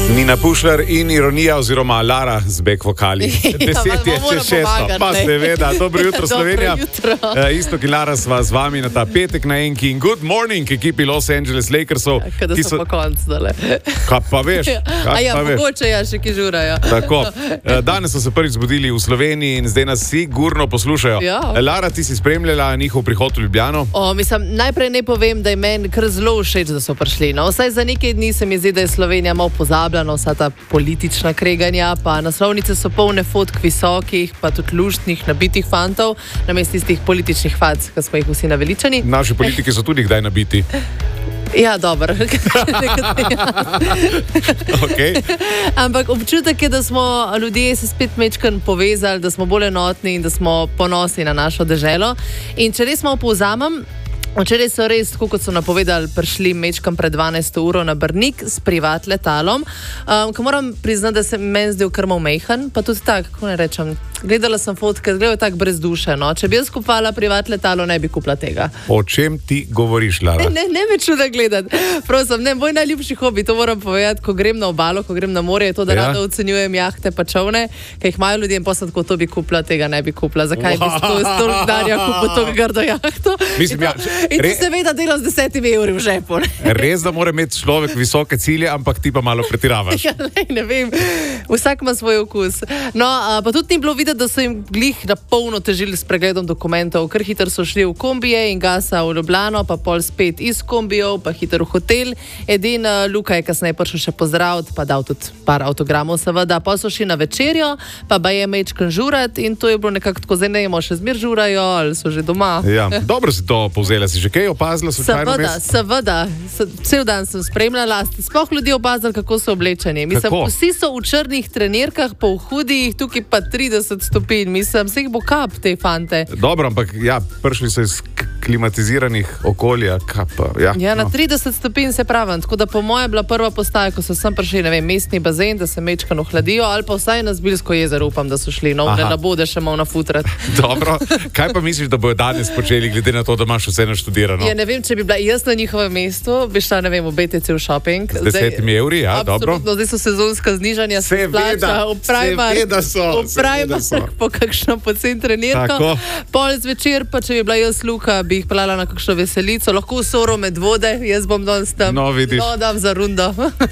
Nina Pušlar in ironija oziroma Lara z back vokali. 10 je še 6. Pa seveda, dobro jutro Slovenija. Isto ki Lara sva z vami na ta petek na enki in good morning ekipi Los Angeles Lakersov. Kada so po koncu dale. Kaj pa veš? Mogoče še ki žurajo. Tako. Danes so se prvič zbudili v Sloveniji in zdaj nas sigurno poslušajo. Ja. Lara, ti si spremljala njihov prihod v Ljubljano? Najprej ne povem, da je meni kar zelo všeč, da so prišli. No, vsaj za nekaj dni se mi zdi, da je Slovenija malo pozabljena, vsa ta politična kreganja, pa naslovnice so polne fotk visokih, pa tudi luštnih, nabitih fantov, namesto tistih političnih fac, ki smo jih vsi naveličani. Naši politiki so tudi kdaj nabiti. Ja, dobro. Okay. Ampak občutek je, da smo ljudje se spet mečkan povezali, da smo bolj enotni in da smo ponosni na našo deželo. In če res malo povzamem, včeraj so res, tako kot so napovedali, prišli mečkam pred 12 uro na Brnik s privat letalom, ko moram priznati, da se meni zdel kar malo mejhan, pa tudi tako, kako ne rečem, gledala sem fotke, gledala tako brez duše, no. Če bi jaz kupovala privat letalo, ne bi kupila tega. O čem ti govoriš, Lara? Ne me čuda gledati. Prosim, moj najljubši hobi, to moram povedati, ko grem na obalo, ko grem na morje, je to, da rada ocenjujem jahte pa čovne, ki jih imajo ljudje in posad, ko to bi kupila, tega ne bi kupila. Zakaj bi s toliko denarja kupila to grdo jahto? In ti seveda dela z 10 evri v žepu. Res, da mora imeti človek visoke cilje, ampak ti pa malo pretiravaš. Ja, ne vem, vsak ima svoj okus. No, pa tudi ni bilo videti, da so jim glih na polno težili s pregledom dokumentov. Kar hitro so šli v kombije in gasa v Ljubljano, pa pol spet iz kombijev, pa hitro v hotel. Edin Luka je kasneje prišel še pozdraviti, pa dal tudi par avtogramov seveda. Pa so šli na večerjo, pa baje mečkan žurat in to je bilo nekako tako, zdaj ne vemo, še zmer žurajo ali so že doma. Ja, dobro si to povzela, si že kaj opazila? Seveda, cel dan sem spremljala, sploh ljudi opazili, kako so oblečeni. Mislim, vsi so v črnih trenirkah, pa v hudih, tukaj pa 30 stopinj, mislim, vseh bo kap te fante. Dobro, ampak ja, prišli so iz klimatiziranih okolja, kapa, ja. Ja, na 30 stopinj se pravim, tako da po moje je bila prva postaja, ko so sem prišli, ne vem, mestni bazen, da se mečkano hladijo, ali pa vsaj na Zbiljsko jezero, upam, da so šli, no, ne bode še malo nafutrati. Dobro, kaj pa misliš, da bojo danes počeli, glede na to, da imaš vse naštudirano? Ja, ne vem, če bi bila jaz na njihovem mestu, bi šla, ne vem, v BTC v shopping. Z 10 evri, ja, dobro. Absolutno, zdaj so sezonska znižanja, se splača, v Primark po kakšno pocen trenirko. Pol zvečer, pa če bi bila jaz Luka, bi jih pelala na kakšno veselico, lahko v Soro med vode, jaz bom danes tam. No, vidiš. No, dam za rundo.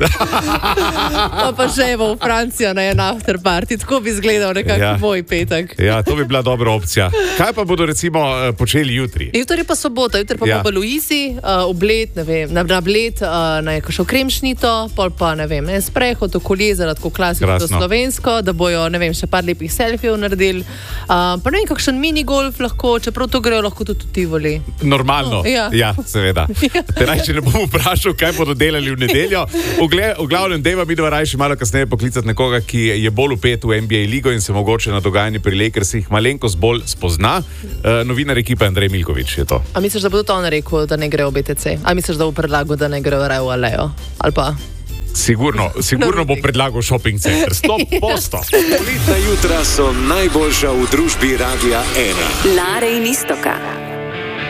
Pa še v Francijo na en after party, tako bi izgledal nekako moj petek. Ja, to bi bila dobra opcija. Kaj pa bodo recimo počeli jutri? Jutri pa sobota, jutri pa bo v Luisi, obled, ne vem, na Bled, na kakšno kremšnito, pol pa, ne vem, sprehod okoli jezera, tako klasično slovensko, da bojo, ne vem, še par lepih selfijev naredili. Pa ne vem, kakšen minigolf lahko, čeprav to grejo lahko tudi Tivoli. Normalno, ja, seveda. Te rajče ne bom vprašal, kaj bodo delali v nedeljo. V glavnem dejva midva rajši malo kasneje poklicati nekoga, ki je bolj vpet v NBA ligo in se mogoče na dogajanje pri Lakersih malenkost bolj spozna. Novinar ekipe Andrej Milkovič je to. A misliš, da bo to on rekel, da ne gre v BTC? A misliš, da bo predlagal, da ne gre v Reo Alejo? Ali pa? Sigurno bo predlagal shopping center. 100%. Politna jutra so najboljša v družbi Radia 1. Lare in Istoka.